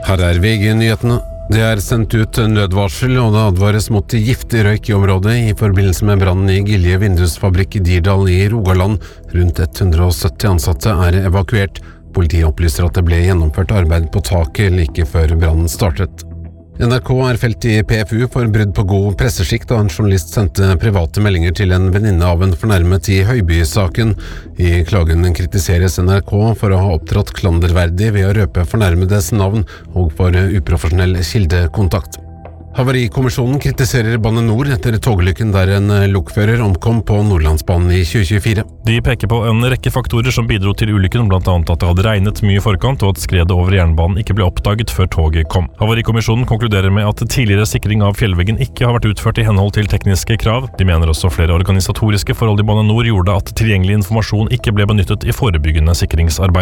Her VG-nyhetene. Det sendt ut nødvarsel, og det advares mot giftig røyk i området i forbindelse med brannen i Gilje vindusfabrikk i Dirdal i Rogaland. Rundt 170 ansatte evakuert. Politiet opplyser at det ble gjennomført arbeid på taket like før brannen startet. NRK felt i PFU for brudd på god presseskikk da en journalist sendte private meldinger til en venninne av en fornærmet i Høiby-saken. I klagen kritiseres NRK for å ha opptrådt klanderverdig ved å røpe fornærmedes navn og for uprofesjonell kildekontakt. Havarikommisjonen kritiserer Bane NOR etter toglykken der en lokfører omkom på Nordlandsbanen i 2024. De peker på en rekke faktorer som bidro til ulykken, blant annet at det hadde regnet mye i forkant og at skredet over jernbanen ikke ble oppdaget før toget kom. Havarikommisjonen konkluderer med at tidligere sikring av fjellveggen ikke har vært utført i henhold til tekniske krav. De mener også flere organisatoriske forhold i Bane NOR gjorde at tilgjengelig informasjon ikke ble benyttet i forebyggende sikringsarbeid.